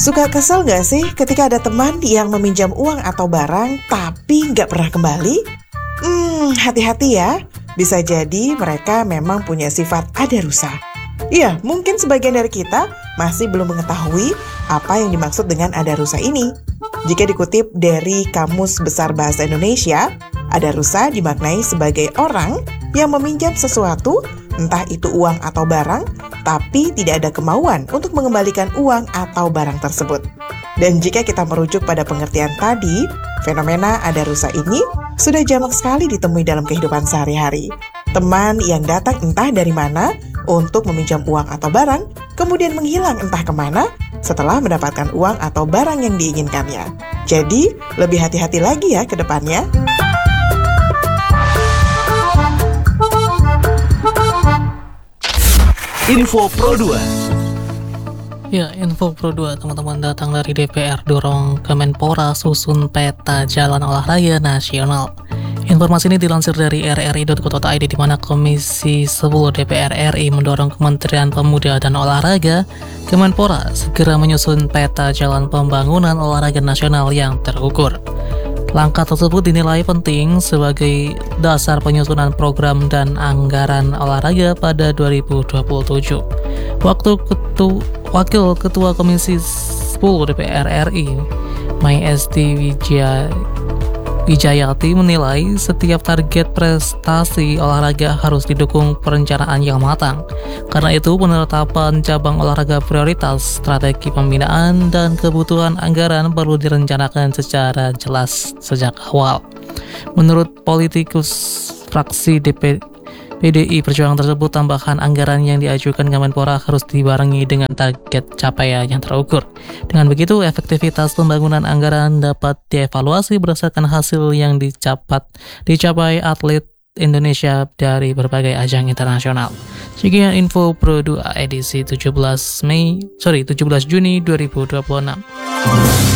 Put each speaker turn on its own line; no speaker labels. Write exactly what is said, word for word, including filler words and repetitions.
Suka kesel gak sih ketika ada teman yang meminjam uang atau barang tapi nggak pernah kembali? Hmm, hati-hati ya. Bisa jadi mereka memang punya sifat adarusa. Iya, mungkin sebagian dari kita masih belum mengetahui apa yang dimaksud dengan adarusa ini. Jika dikutip dari Kamus Besar Bahasa Indonesia, adarusa dimaknai sebagai orang yang meminjam sesuatu, entah itu uang atau barang, tapi tidak ada kemauan untuk mengembalikan uang atau barang tersebut. Dan jika kita merujuk pada pengertian tadi, fenomena adarusa ini sudah jamak sekali ditemui dalam kehidupan sehari-hari. Teman yang datang entah dari mana untuk meminjam uang atau barang, kemudian menghilang entah kemana setelah mendapatkan uang atau barang yang diinginkannya. Jadi, lebih hati-hati lagi ya ke depannya.
Info Pro dua.
Ya, Info Pro dua teman-teman datang dari D P R dorong Kemenpora susun peta jalan olahraga nasional. Informasi ini dilansir dari r r i dot co dot i d di mana Komisi sepuluh D P R R I mendorong Kementerian Pemuda dan Olahraga Kemenpora segera menyusun peta jalan pembangunan olahraga nasional yang terukur. Langkah tersebut dinilai penting sebagai dasar penyusunan program dan anggaran olahraga pada dua ribu dua puluh tujuh. Waktu ketu, Wakil Ketua Komisi sepuluh D P R R I, Mai Esti Wijaya, Wijayati menilai setiap target prestasi olahraga harus didukung perencanaan yang matang. Karena itu, penetapan cabang olahraga prioritas, strategi pembinaan, dan kebutuhan anggaran perlu direncanakan secara jelas sejak awal. Menurut politikus fraksi D P P D I Perjuangan tersebut, tambahan anggaran yang diajukan Kemenpora harus dibarengi dengan target capaian yang terukur. Dengan begitu, efektivitas pembangunan anggaran dapat dievaluasi berdasarkan hasil yang dicapat, dicapai atlet Indonesia dari berbagai ajang internasional. Sekian Info Pro dua edisi tujuh belas Mei, sorry tujuh belas Juni dua ribu dua puluh enam.